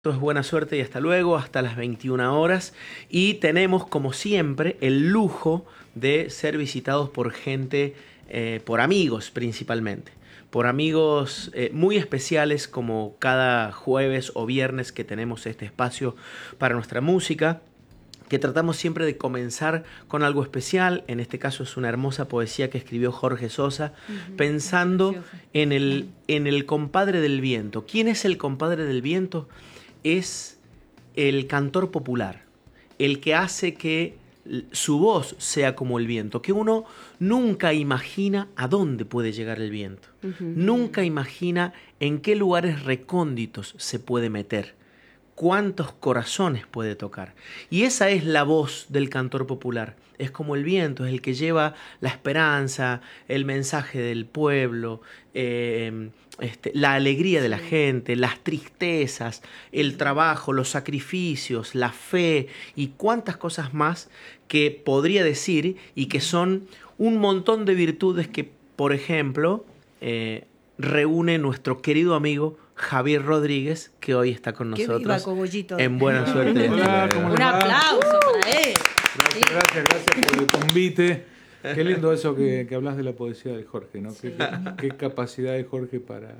Esto es Buena Suerte y hasta luego, hasta las 21 horas. Y tenemos, como siempre, el lujo de ser visitados por gente, por amigos principalmente. Por amigos muy especiales, como cada jueves o viernes que tenemos este espacio para nuestra música, que tratamos siempre de comenzar con algo especial. En este caso es una hermosa poesía que escribió Jorge Sosa, pensando en el compadre del viento. ¿Quién es el compadre del viento? Es el cantor popular, el que hace que su voz sea como el viento, que uno nunca imagina a dónde puede llegar el viento, nunca imagina en qué lugares recónditos se puede meter, cuántos corazones puede tocar. Y esa es la voz del cantor popular. Es como el viento, es el que lleva la esperanza, el mensaje del pueblo, la alegría de la gente, las tristezas, el trabajo, los sacrificios, la fe y cuántas cosas más que podría decir y que son un montón de virtudes que, por ejemplo, reúne nuestro querido amigo Javier Rodríguez, que hoy está con nosotros en Buena Suerte. Hola, Un aplauso para él. Gracias por el convite. Qué lindo eso que hablas de la poesía de Jorge, ¿no? Qué capacidad de Jorge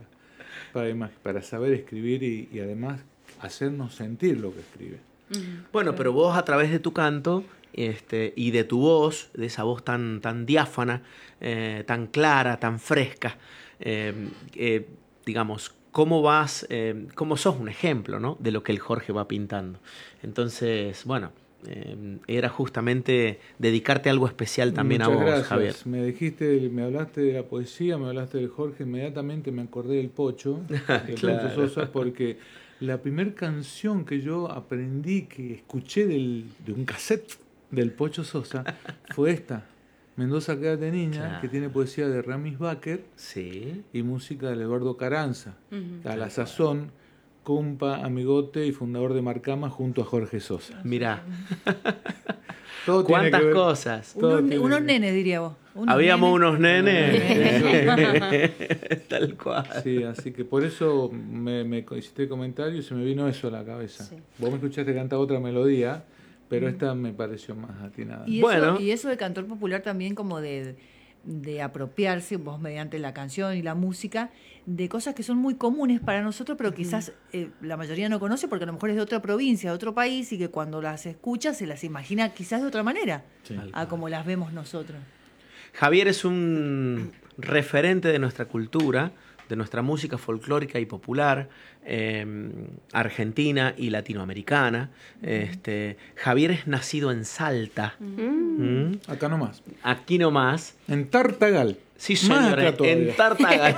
para saber escribir y además hacernos sentir lo que escribe. Bueno, pero vos a través de tu canto y de tu voz, de esa voz tan diáfana, tan clara, tan fresca, digamos, cómo sos un ejemplo, ¿no?, de lo que el Jorge va pintando. Entonces, bueno, era justamente dedicarte algo especial también. Muchas a vos, gracias, Javier. Me hablaste de la poesía, me hablaste del Jorge, inmediatamente me acordé del Pocho, claro. Pocho Sosa, porque la primera canción que yo aprendí, que escuché de un cassette del Pocho Sosa, fue esta. Mendoza, quédate niña, claro, que tiene poesía de Ramis Baker, sí, y música de Eduardo Carranza. A la sazón, compa, amigote y fundador de Marcama junto a Jorge Sosa. Mirá. Todo cuántas cosas. Unos nenes, diría vos. Habíamos unos nenes. Tal cual. Sí, así que por eso me hiciste el comentario y se me vino eso a la cabeza. Sí. Vos me escuchaste cantar otra melodía, pero esta me pareció más atinada. Y eso de cantor popular también, como de apropiarse, vos mediante la canción y la música, de cosas que son muy comunes para nosotros, pero quizás la mayoría no conoce porque a lo mejor es de otra provincia, de otro país, y que cuando las escucha se las imagina quizás de otra manera, sí, a como las vemos nosotros. Javier es un referente de nuestra cultura, de nuestra música folclórica y popular, argentina y latinoamericana. Javier es nacido en Salta. Acá nomás. Aquí nomás. En Tartagal. Sí, señores, en Tartagal.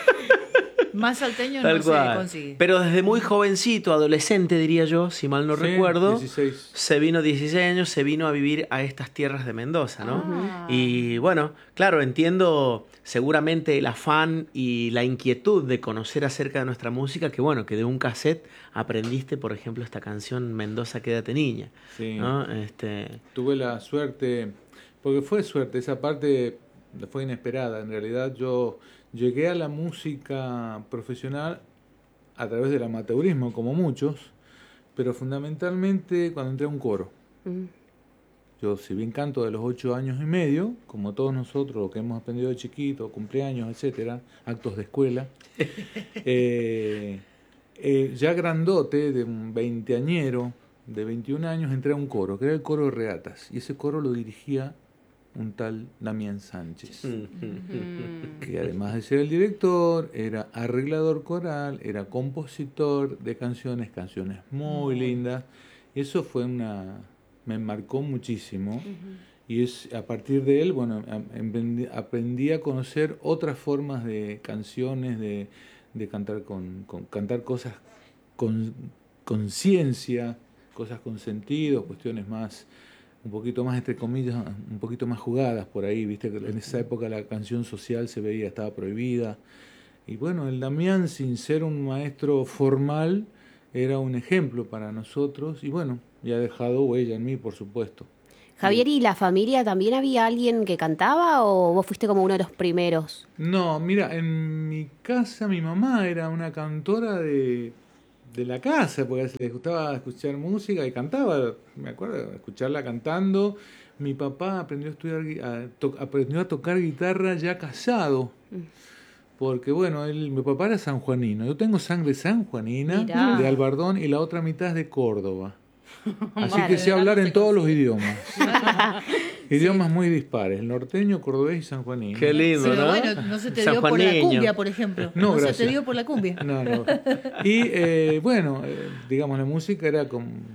Más salteño Tal no cual. se consigue. Pero desde muy jovencito, adolescente diría yo, si mal no recuerdo, 16. 16 años, se vino a vivir a estas tierras de Mendoza, ¿no? Y bueno, claro, entiendo seguramente el afán y la inquietud de conocer acerca de nuestra música, que bueno, que de un cassette aprendiste, por ejemplo, esta canción Mendoza, quédate niña. Sí. ¿No? Tuve la suerte, porque fue suerte, esa parte fue inesperada. En realidad yo llegué a la música profesional a través del amateurismo, como muchos, pero fundamentalmente cuando entré a un coro. Yo, si bien canto de los 8 años y medio, como todos nosotros, lo que hemos aprendido de chiquito, cumpleaños, etcétera, actos de escuela, ya grandote, de un veinteañero, de 21 años, entré a un coro, que era el coro de regatas, y ese coro lo dirigía un tal Damián Sánchez, que además de ser el director, era arreglador coral, era compositor de canciones muy lindas, y eso me marcó muchísimo, y es a partir de él, bueno, aprendí a conocer otras formas de canciones, de cantar cantar cosas con conciencia, cosas con sentido, cuestiones más, un poquito más, entre comillas, un poquito más jugadas por ahí, viste que en esa época la canción social se veía, estaba prohibida. Y bueno, el Damián, sin ser un maestro formal, era un ejemplo para nosotros y bueno, y ha dejado huella en mí, por supuesto. Javier, ¿y la familia también había alguien que cantaba o vos fuiste como uno de los primeros? No, mira, en mi casa mi mamá era una cantora de de la casa, porque les gustaba escuchar música y cantaba, me acuerdo, escucharla cantando. Mi papá aprendió a estudiar, aprendió a tocar guitarra ya casado, porque bueno, mi papá era sanjuanino. Yo tengo sangre sanjuanina, Mirá. de Albardón, y la otra mitad es de Córdoba. Así Vale, que sé ¿de hablar dónde en se todos los consigue? idiomas. Idiomas muy dispares, el norteño, cordobés y sanjuanino. Qué lindo, Pero ¿no? bueno, no se te dio por la Sanjuaneño. cumbia, por ejemplo. No, se gracias. te dio por la cumbia. No, no. Y bueno, digamos, la música era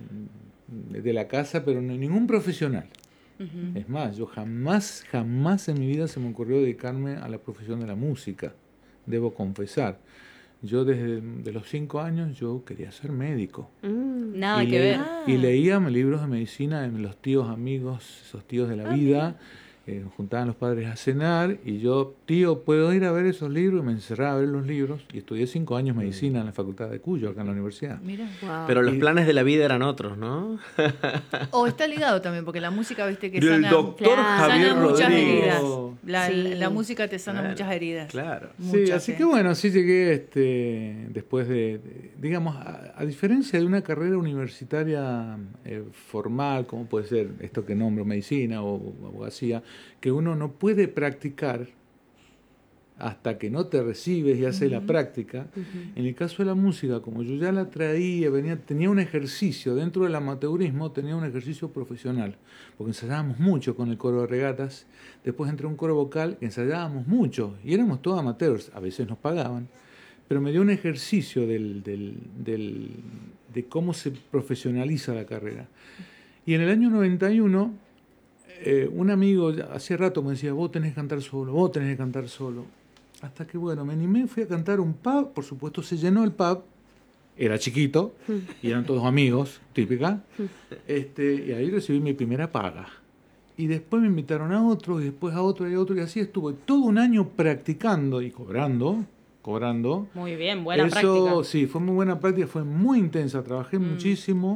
de la casa, pero no ningún profesional. Es más, yo jamás en mi vida se me ocurrió dedicarme a la profesión de la música, debo confesar. Yo desde de los 5 años yo quería ser médico. Nada y que ver. Y leía libros de medicina de los tíos amigos, esos tíos de la vida. Juntaban los padres a cenar y yo, tío, ¿puedo ir a ver esos libros? Y me encerraba a ver los libros y estudié 5 años medicina en la Facultad de Cuyo, acá en la universidad. Mira. Wow. Pero los Y- planes de la vida eran otros, ¿no? O está ligado también, porque la música, viste, que Del sana, doctor Claro. Javier sana muchas Rodríguez. heridas. La, Sí. la música te sana Claro, muchas heridas. Claro. Sí, Muchas, así que bueno, así llegué después digamos, a diferencia de una carrera universitaria formal, como puede ser esto que nombro, medicina o abogacía, que uno no puede practicar hasta que no te recibes y haces la práctica. En el caso de la música, como yo ya la traía, tenía un ejercicio, dentro del amateurismo tenía un ejercicio profesional, porque ensayábamos mucho con el coro de regatas, después entré a un coro vocal, ensayábamos mucho, y éramos todos amateurs, a veces nos pagaban, pero me dio un ejercicio de cómo se profesionaliza la carrera. Y en el año 91, un amigo, hace rato me decía, vos tenés que cantar solo, vos tenés que cantar solo. Hasta que, bueno, me animé, fui a cantar un pub, por supuesto se llenó el pub, era chiquito, y eran todos amigos, típica, y ahí recibí mi primera paga. Y después me invitaron a otro, y después a otro, y a otro, y así estuve todo un año practicando y cobrando. Muy bien, buena Eso, práctica. sí, fue muy buena práctica, fue muy intensa, trabajé muchísimo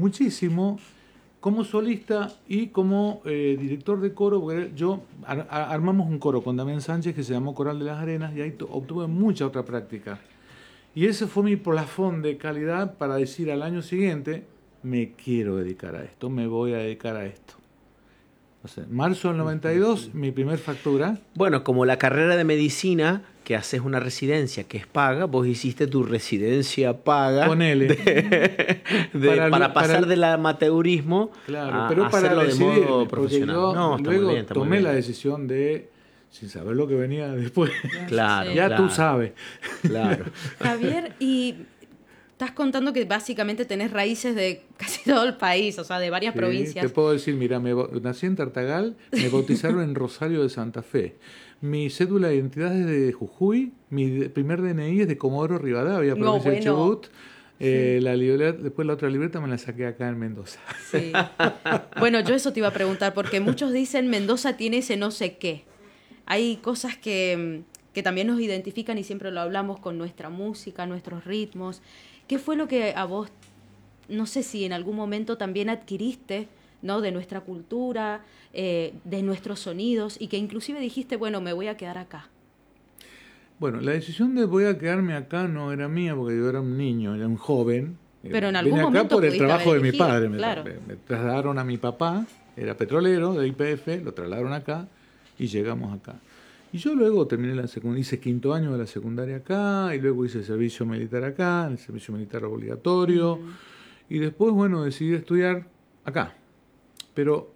como solista y como director de coro, porque yo armamos un coro con Damián Sánchez que se llamó Coral de las Arenas y ahí obtuve mucha otra práctica. Y ese fue mi plafón de calidad para decir al año siguiente, me quiero dedicar a esto, me voy a dedicar a esto. O sea, marzo del 92, mi primer factura. Bueno, como la carrera de medicina, que haces una residencia que es paga, vos hiciste tu residencia paga Ponele. para pasar para- del amateurismo Claro, a pero para hacerlo de decidirme, modo porque profesional. yo No, está luego muy bien, está muy tomé bien. la decisión de, sin saber lo que venía después, Claro, Sí. ya claro, tú sabes. Claro. Javier, y estás contando que básicamente tenés raíces de casi todo el país, o sea, de varias Sí, provincias. te puedo decir, mira, nací en Tartagal, me bautizaron en Rosario de Santa Fe. Mi cédula de identidad es de Jujuy, mi primer DNI es de Comodoro Rivadavia, No, provincia de bueno. Chubut. Después la otra libreta me la saqué acá en Mendoza. Sí. Bueno, yo eso te iba a preguntar, porque muchos dicen Mendoza tiene ese no sé qué. Hay cosas que también nos identifican y siempre lo hablamos con nuestra música, nuestros ritmos. ¿Qué fue lo que a vos, no sé si en algún momento también adquiriste, ¿no? De nuestra cultura, de nuestros sonidos, y que inclusive dijiste, bueno, me voy a quedar acá? Bueno, la decisión de voy a quedarme acá no era mía porque yo era un niño, era un joven. Pero en algún Vine acá momento por el pudiste trabajo haber de mi elegido, padre. claro. Me trasladaron a mi papá, era petrolero de IPF, lo trasladaron acá y llegamos acá. Y yo luego terminé la secundaria, hice 5º año de la secundaria acá, y luego hice servicio militar acá, el servicio militar obligatorio, y después, bueno, decidí estudiar acá. Pero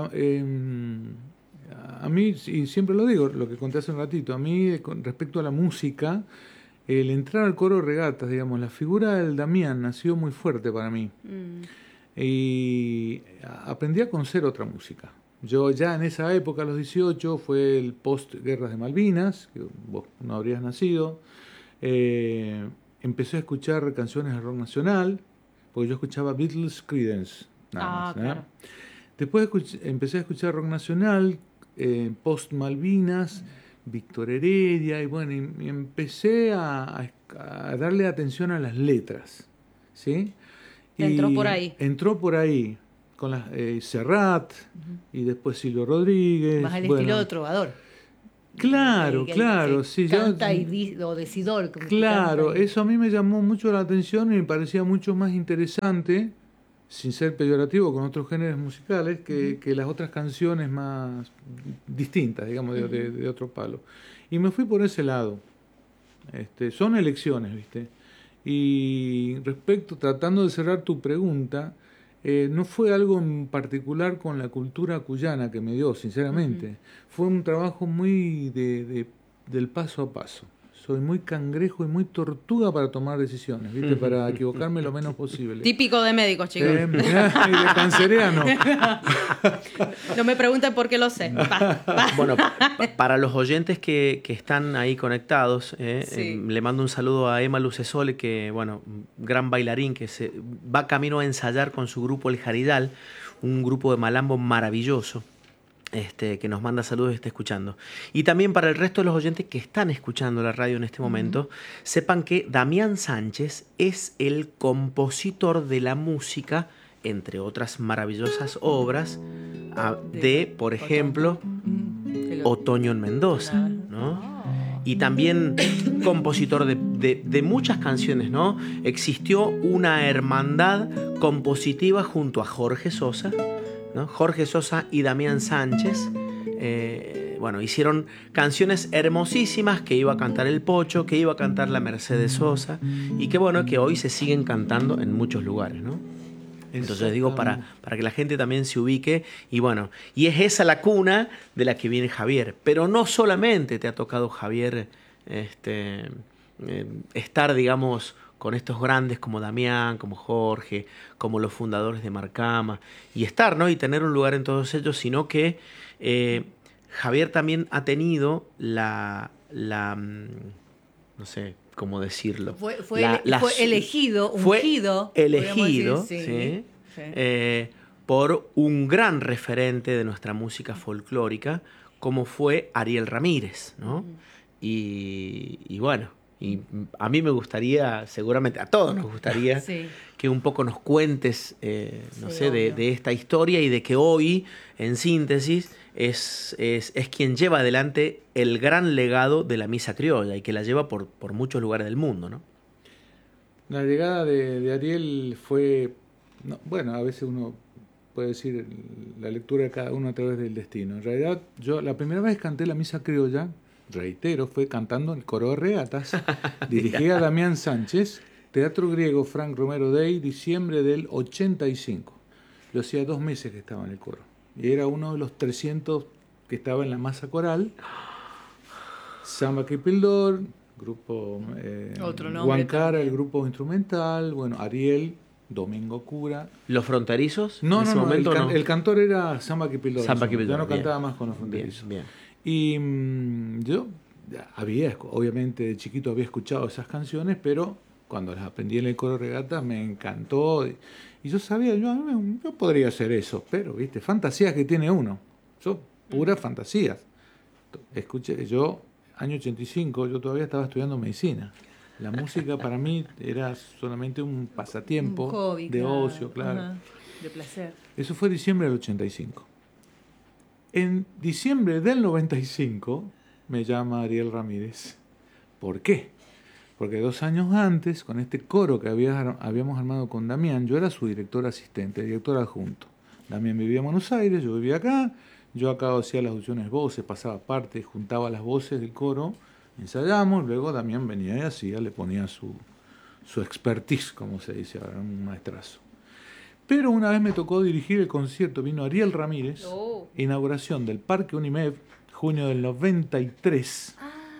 a mí, y siempre lo digo, lo que conté hace un ratito, a mí con respecto a la música, el entrar al coro de regatas, digamos, la figura del Damián nació muy fuerte para mí. Y aprendí a conocer otra música. Yo ya en esa época, a los 18, fue el post-guerras de Malvinas, que vos no habrías nacido. Empecé a escuchar canciones de rock nacional, porque yo escuchaba Beatles, Creedence, nada más. Claro. Después empecé a escuchar rock nacional, post-Malvinas, Víctor Heredia, y bueno, y empecé a darle atención a las letras, ¿sí? Entró por ahí. Entró por ahí, con las Serrat, y después Silvio Rodríguez. Más el bueno, estilo de trovador. Claro, claro, sí, canta o decidor. Claro, eso a mí me llamó mucho la atención y me parecía mucho más interesante, sin ser peyorativo con otros géneros musicales, que las otras canciones más distintas, digamos, de otro palo. Y me fui por ese lado. Son elecciones, ¿viste? Y respecto, tratando de cerrar tu pregunta, no fue algo en particular con la cultura cuyana que me dio, sinceramente. Fue un trabajo muy del paso a paso. Soy muy cangrejo y muy tortuga para tomar decisiones, ¿viste? Para equivocarme lo menos posible. Típico de médicos, chicos. Y de canceriano. No me pregunten por qué lo sé. Va. Bueno, para los oyentes que están ahí conectados, le mando un saludo a Emma Lucesole, que, bueno, gran bailarín, que se va camino a ensayar con su grupo El Jaridal, un grupo de malambo maravilloso. Que nos manda saludos y está escuchando. Y también para el resto de los oyentes que están escuchando la radio en este momento, sepan que Damián Sánchez es el compositor de la música, entre otras maravillosas obras, de, por ejemplo, Otoño en Mendoza, ¿no? Y también compositor de muchas canciones, ¿no? Existió una hermandad compositiva junto a Jorge Sosa, ¿no? Jorge Sosa y Damián Sánchez, bueno, hicieron canciones hermosísimas que iba a cantar el Pocho, que iba a cantar la Mercedes Sosa, y que, bueno, que hoy se siguen cantando en muchos lugares, ¿no? Entonces digo, para que la gente también se ubique, y bueno, y es esa la cuna de la que viene Javier. Pero no solamente te ha tocado, Javier, estar, digamos, con estos grandes como Damián, como Jorge, como los fundadores de Marcama, y estar, ¿no? Y tener un lugar en todos ellos, sino que Javier también ha tenido no sé cómo decirlo. Fue elegido, ungido. Fue elegido, decir, ¿sí? Por un gran referente de nuestra música folclórica, como fue Ariel Ramírez, ¿no? Y bueno, y a mí me gustaría, seguramente a todos nos gustaría, que un poco nos cuentes, no sé, de esta historia, y de que hoy, en síntesis, es quien lleva adelante el gran legado de la misa criolla, y que la lleva por muchos lugares del mundo, ¿no? La llegada de Ariel fue, bueno, a veces uno puede decir la lectura de cada uno a través del destino. En realidad, yo la primera vez canté la misa criolla, reitero, fue cantando en el coro de regatas, dirigida a Damián Sánchez, Teatro Griego Frank Romero Day, diciembre del 85. Lo hacía 2 meses que estaba en el coro. Y era uno de los 300 que estaba en la masa coral. Samba Kipildor, grupo Huancara, el grupo instrumental, bueno, Ariel, Domingo Cura. ¿Los fronterizos? No, el cantor era Samba Kipildor. Ya no cantaba más con los fronterizos. Bien. Y yo obviamente de chiquito había escuchado esas canciones, pero cuando las aprendí en el coro regata me encantó. Y yo sabía, yo podría hacer eso, pero, ¿viste? Fantasías que tiene uno. Puras fantasías. Escuché, año 85, yo todavía estaba estudiando medicina. La música para mí era solamente un pasatiempo, un hobby, de ocio, claro. De placer. Eso fue diciembre del 85. En diciembre del 95 me llama Ariel Ramírez. ¿Por qué? Porque 2 años antes, con este coro que habíamos armado con Damián, yo era su director asistente, director adjunto. Damián vivía en Buenos Aires, yo vivía acá. Yo acá hacía las audiciones voces, pasaba parte, juntaba las voces del coro, ensayamos, luego Damián venía y hacía, le ponía su expertise, como se dice ahora, un maestrazo. Pero una vez me tocó dirigir el concierto, vino Ariel Ramírez, inauguración del Parque Unimed, junio del 93.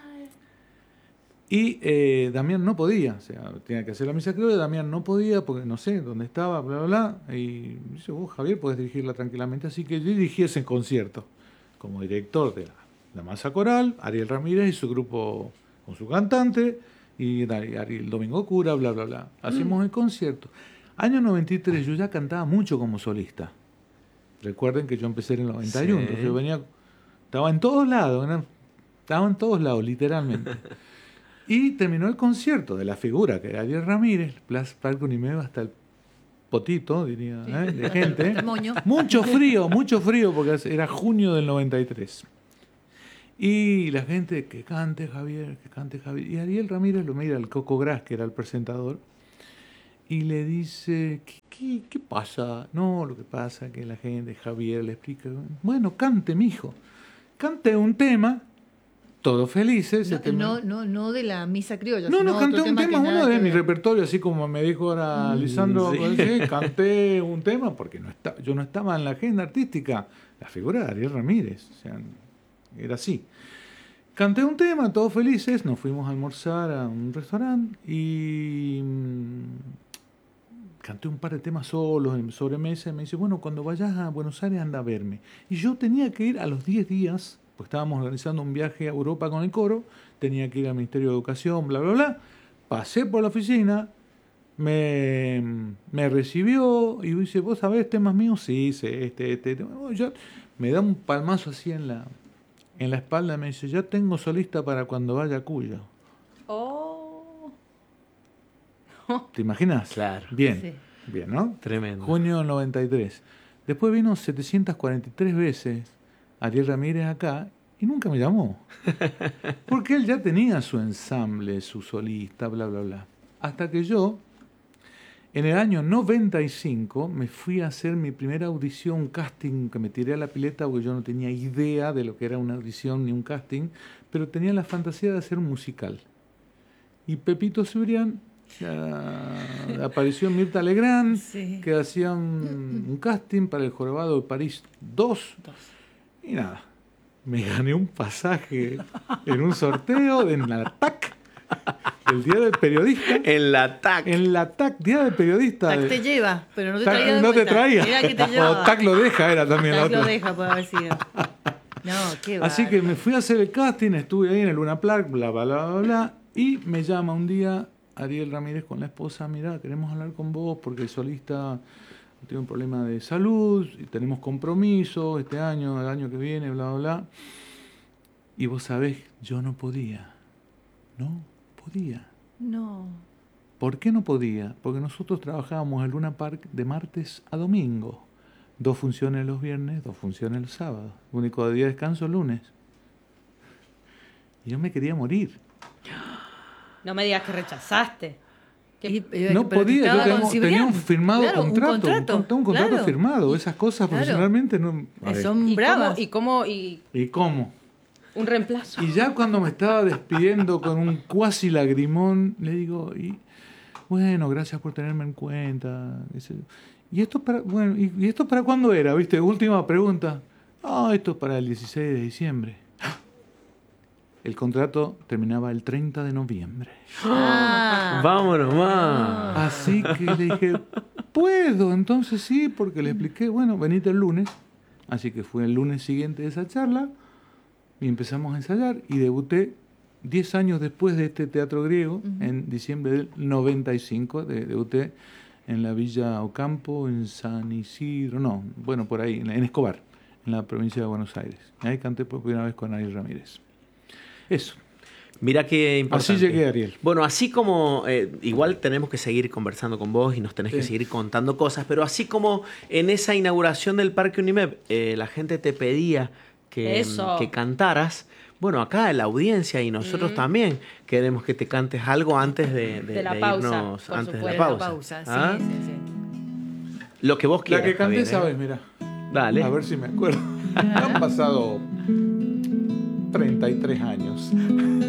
Y Damián no podía, o sea, tenía que hacer la misa criolla, Damián no podía porque no sé dónde estaba, bla, bla, bla. Y dice, vos, Javier, podés dirigirla tranquilamente. Así que yo dirigí ese concierto como director de la masa coral, Ariel Ramírez y su grupo con su cantante, y Ariel Domingo Cura, bla, bla, bla. Hacemos el concierto. Año 93 yo ya cantaba mucho como solista. Recuerden que yo empecé en el 91, Sí. entonces yo estaba en todos lados, ¿no? Estaba en todos lados, literalmente. Y terminó el concierto de la figura que era Ariel Ramírez, Plaza Parque Unimed, hasta el potito, diría, de gente. El moño. Mucho frío, porque era junio del 93. Y la gente, que cante Javier, que cante Javier. Y Ariel Ramírez lo mira al Coco Gras, que era el presentador, y le dice, ¿qué pasa? No, lo que pasa es que la gente, Javier le explica, bueno, cante, mijo. Cante un tema, todos felices. No de la misa criolla. No, sino canté otro un tema, que uno nada de que mi ver. repertorio, así como me dijo ahora Lisandro, sí. canté un tema, porque yo no estaba en la agenda artística, la figura de Ariel Ramírez, o sea, era así. Canté un tema, todos felices, nos fuimos a almorzar a un restaurante y canté un par de temas solos en sobremesa y me dice, bueno, cuando vayas a Buenos Aires anda a verme. Y yo tenía que ir a los 10 días, pues estábamos organizando un viaje a Europa con el coro, tenía que ir al Ministerio de Educación, bla, bla, bla. Pasé por la oficina, me recibió y dice, ¿vos sabés temas míos? Sí, sé, este. Bueno, me da un palmazo así en la espalda, me dice, ya tengo solista para cuando vaya a Cuyo. Oh. ¿Te imaginas? Claro. Bien, Sí. bien, ¿no? Tremendo. Junio del 93. Después vino 743 veces Ariel Ramírez acá y nunca me llamó. Porque él ya tenía su ensamble, su solista, bla, bla, bla. Hasta que yo, en el año 95, me fui a hacer mi primera audición, un casting, que me tiré a la pileta porque yo no tenía idea de lo que era una audición ni un casting, pero tenía la fantasía de hacer un musical. Y Pepito Cibrián apareció Mirta Legrand, Sí. que hacía un casting para el Jorobado de París 2. Y nada, me gané un pasaje en un sorteo en la TAC, el Día del Periodista. En la TAC. En la TAC, Día del Periodista. TAC te lleva, pero no te TAC traía de no te vuelta. traía. Era que te O llevaba. TAC lo deja, era también la TAC lo otra. deja, puede haber sido. No, qué Así que bárbaro. me fui a hacer el casting, estuve ahí en el Luna Park, bla, bla, bla, bla, bla, y me llama un día Ariel Ramírez con la esposa, mirá, queremos hablar con vos porque el solista tiene un problema de salud y tenemos compromiso este año, el año que viene, bla, bla, bla. Y vos sabés, yo no podía. No. ¿Por qué no podía? Porque nosotros trabajábamos en Luna Park de martes a domingo. 2 funciones los viernes, 2 funciones los sábados. El único día de descanso el lunes. Y yo me quería morir. No me digas que rechazaste. No pero que podía, estaba yo con tenía Cibrián. un firmado Claro, contrato. Un contrato claro. firmado. Esas cosas Claro. profesionalmente no. A ver. Son bravas. ¿Y cómo? ¿Y ¿Y cómo? un reemplazo? Y ya cuando me estaba despidiendo con un cuasi lagrimón, le digo, bueno, gracias por tenerme en cuenta. ¿Y esto para, bueno, ¿y esto para cuándo era? ¿Viste? Última pregunta. Esto es para el 16 de diciembre. El contrato terminaba el 30 de noviembre. Ah. Vámonos más. Así que le dije, ¿puedo? Entonces sí, porque le expliqué, bueno, venite el lunes. Así que fue el lunes siguiente de esa charla y empezamos a ensayar y debuté 10 años después de este teatro griego, en diciembre del 95, debuté en la Villa Ocampo, en San Isidro, no, bueno, por ahí, en Escobar, en la provincia de Buenos Aires. Ahí canté por primera vez con Ariel Ramírez. Eso. Mira qué importante. Así llegué, Ariel. Bueno, así como igual tenemos que seguir conversando con vos y nos tenés que seguir contando cosas, pero así como en esa inauguración del Parque Unimep la gente te pedía que cantaras, bueno, acá en la audiencia y nosotros también queremos que te cantes algo antes de la pausa, irnos, por antes de supuesto. la La pausa. pausa, ¿Ah? sí. Lo que vos La quieras. que canté, Javier, sabes, mira. Dale. A ver si me acuerdo. Han pasado 33 años.